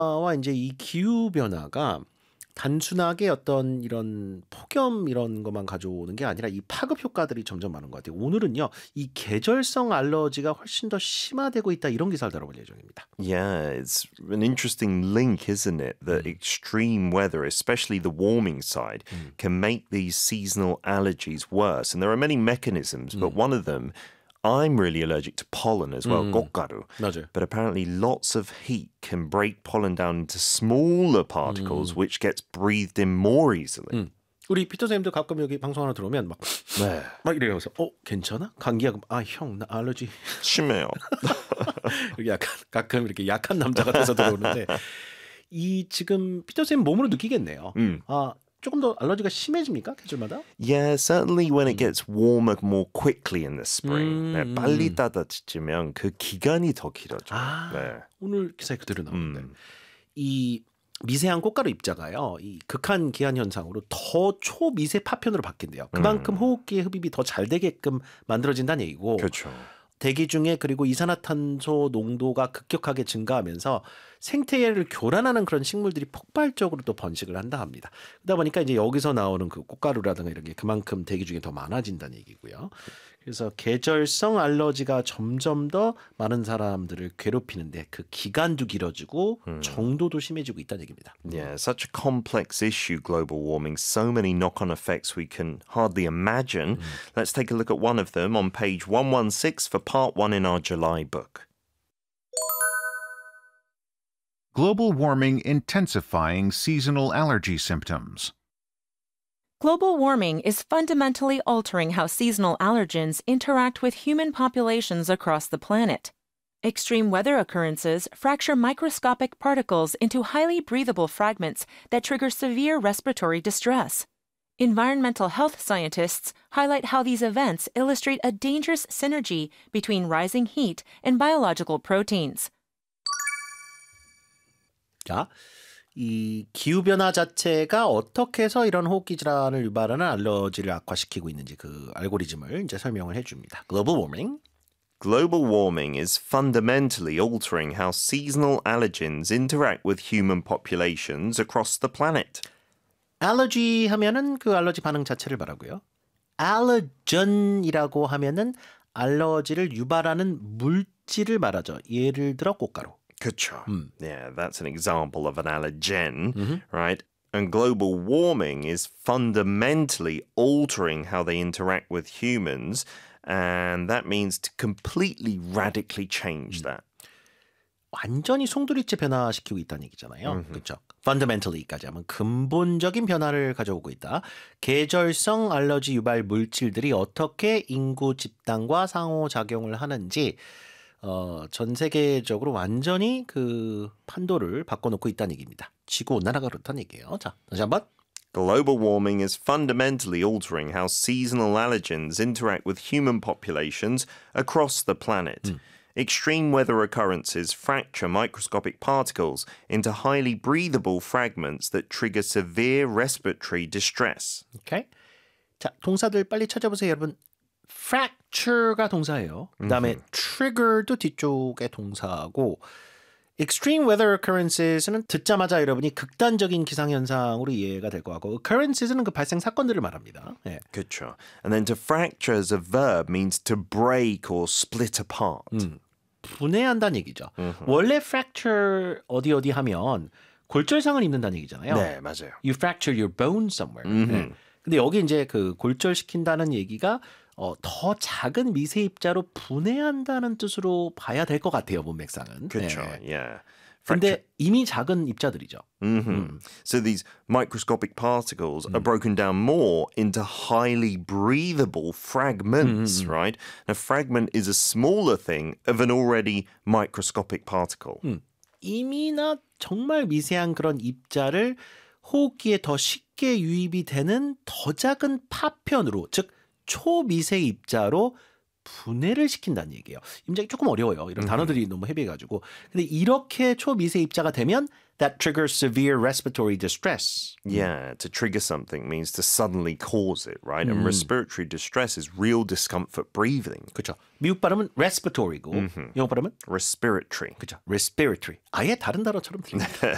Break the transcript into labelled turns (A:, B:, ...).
A: 와 이제 이 기후 변화가 단순하게 어떤 이런 폭염 이런 것만 가져오는 게 아니라 이 파급 효과들이 점점 많은 것 같아요. 오늘은요, 이 계절성 알러지가 훨씬 더 심화되고 있다 이런 기사를 다뤄볼 예정입니다.
B: Yeah, it's an interesting link, isn't it? That extreme weather, especially the warming side, can make these seasonal allergies worse. And there are many mechanisms, but one of them, I'm really allergic to pollen as well, 꽃가루.
A: 맞아요.
B: But apparently lots of heat can break pollen down into smaller particles, which gets breathed in more easily.
A: 우리 피터 선생님도 가끔 여기 방송 하나 들어오면
B: 네.
A: 막 이래서 괜찮아? 감기야? 형 나 알러지
B: 심해요.
A: 이렇게 약간 가끔 이렇게 약한 남자 같아서 들어오는데 이 지금 피터 선생님 몸으로 느끼겠네요. 조금 더 알러지가 심해집니까? 계절마다?
B: Yeah, certainly when it gets warmer more quickly in the spring. 네, 빨리 따뜻해지면 그 기간이 더 길어져요. 네.
A: 오늘 기사에 그대로 나오는데 이 미세한 꽃가루 입자가요, 이 극한 기한 현상으로 더 초미세 파편으로 바뀐대요. 그만큼 호흡기의 흡입이 더 잘 되게끔 만들어진다는 얘기고.
B: 그렇죠.
A: 대기 중에 그리고 이산화탄소 농도가 급격하게 증가하면서 생태계를 교란하는 그런 식물들이 폭발적으로 또 번식을 한다 합니다. 그러다 보니까 이제 여기서 나오는 그 꽃가루라든가 이런 게 그만큼 대기 중에 더 많아진다는 얘기고요. 그래서 계절성 알러지가 점점 더 많은 사람들을 괴롭히는데 그 기간도 길어지고 정도도 심해지고 있다는 얘기입니다.
B: Yeah, such a complex issue, global warming. So many knock-on effects we can hardly imagine. Let's take a look at one of them on page 116 for part 1 in our July book.
C: Global warming intensifying seasonal allergy symptoms.
D: Global warming is fundamentally altering how seasonal allergens interact with human populations across the planet. Extreme weather occurrences fracture microscopic particles into highly breathable fragments that trigger severe respiratory distress. Environmental health scientists highlight how these events illustrate a dangerous synergy between rising heat and biological proteins.
A: 자, 이 기후변화 자체가 어떻게 해서 이런 호흡기 질환을 유발하는 알러지를 악화시키고 있는지 그 알고리즘을 이제 설명을 해줍니다. Global warming.
B: Global warming is fundamentally altering how seasonal allergens interact with human populations across the planet.
A: 알러지 하면은 그 알러지 반응 자체를 말하고요. allergen이라고 하면은 알러지를 유발하는 물질을 말하죠. 예를 들어 꽃가루.
B: 그쵸. Yeah, that's an example of an allergen, right? And global warming is fundamentally altering how they interact with humans, and that means to completely radically change that.
A: 완전히 송두리째 변화시키고 있다는 얘기잖아요. 그렇죠. fundamentally까지 하면 근본적인 변화를 가져오고 있다. 계절성 알러지 유발 물질들이 어떻게 인구 집단과 상호작용을 하는지 전 세계적으로 완전히 그 판도를 바꿔놓고 있다는 얘기입니다. 지구온난화가 그렇다는 얘기예요. 자, 다시 한번.
B: Global warming is fundamentally altering how seasonal allergens interact with human populations across the planet. Extreme weather occurrences fracture microscopic particles into highly breathable fragments that trigger severe respiratory distress.
A: 오케이. 자, 동사들 빨리 찾아보세요, 여러분. fracture가 동사예요. 그다음에 trigger도 뒤쪽에 동사고 extreme weather occurrences는 듣자마자 여러분이 극단적인 기상현상으로 이해가 될 것 같고 occurrences는 그 발생 사건들을 말합니다. 예.
B: 그쵸. And then to fracture as a verb means to break or split apart.
A: 분해한다는 얘기죠. 원래 fracture 어디 하면 골절상을 입는다는 얘기잖아요.
B: 네, 맞아요.
A: You fracture your bone somewhere. 네. 근데 여기 이제 그 골절시킨다는 얘기가 더 작은 미세 입자로 분해한다는 뜻으로 봐야 될 것 같아요, 문맥상은.
B: 그렇죠.
A: 네.
B: Yeah.
A: 근데 이미 작은 입자들이죠.
B: So these microscopic particles are broken down more into highly breathable fragments, right? A fragment is a smaller thing of an already microscopic particle.
A: 이미나 정말 미세한 그런 입자를 호흡기에 더 쉽게 유입이 되는 더 작은 파편으로, 즉 초미세 입자로 분해를 시킨다는 얘기예요. 임장이 조금 어려워요. 이런 단어들이 너무 헤비해가지고. 근데 이렇게 초미세 입자가 되면 that triggers severe respiratory distress.
B: Yeah, to trigger something means to suddenly cause it, right? And respiratory distress is real discomfort breathing.
A: 그렇죠. 미국 발음은 respiratory고 영어 발음은
B: Respiratory.
A: 그렇죠. respiratory. 아예 다른 단어처럼 들립니다.